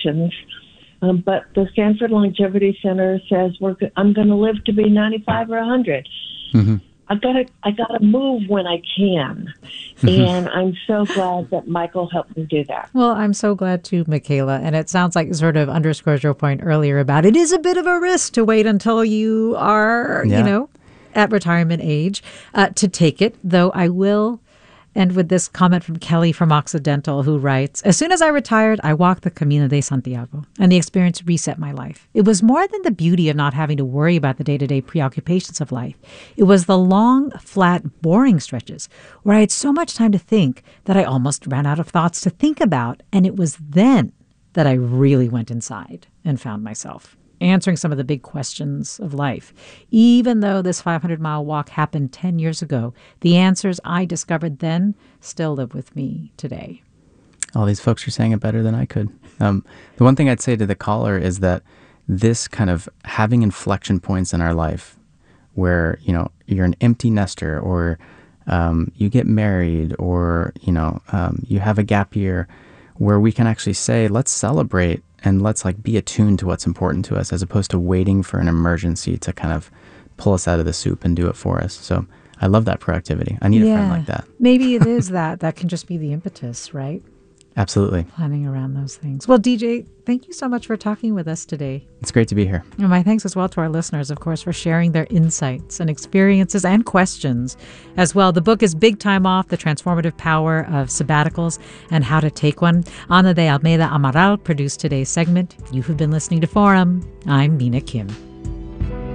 complications. But the Stanford Longevity Center says I'm going to live to be 95 or 100. Mm-hmm. I gotta move when I can, and I'm so glad that Michael helped me do that. Well, I'm so glad too, Michaela. And it sounds like it sort of underscores your point earlier about it is a bit of a risk to wait until you are, at retirement age to take it. Though I will end with this comment from Kelly from Occidental, who writes, "As soon as I retired, I walked the Camino de Santiago, and the experience reset my life. It was more than the beauty of not having to worry about the day-to-day preoccupations of life. It was the long, flat, boring stretches where I had so much time to think that I almost ran out of thoughts to think about, and it was then that I really went inside and found myself answering some of the big questions of life. Even though this 500-mile walk happened 10 years ago, the answers I discovered then still live with me today." All these folks are saying it better than I could. The one thing I'd say to the caller is that this kind of having inflection points in our life where, you're an empty nester or you get married or, you have a gap year where we can actually say, let's celebrate and let's be attuned to what's important to us as opposed to waiting for an emergency to kind of pull us out of the soup and do it for us. So I love that proactivity. I need a friend like that. Maybe it is that. That can just be the impetus, right? Absolutely. Planning around those things. Well, DJ, thank you so much for talking with us today. It's great to be here. And my thanks as well to our listeners, of course, for sharing their insights and experiences and questions as well. The book is Big Time Off, The Transformative Power of Sabbaticals and How to Take One. Ana de Almeida Amaral produced today's segment. You have been listening to Forum. I'm Mina Kim.